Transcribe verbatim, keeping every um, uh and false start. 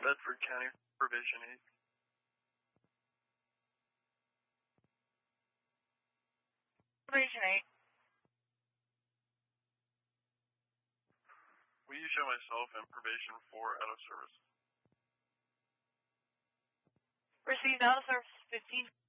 Bedford County, Provision eight. Provision eight. Will you show myself and Probation four out of service? Received out of service fifteen.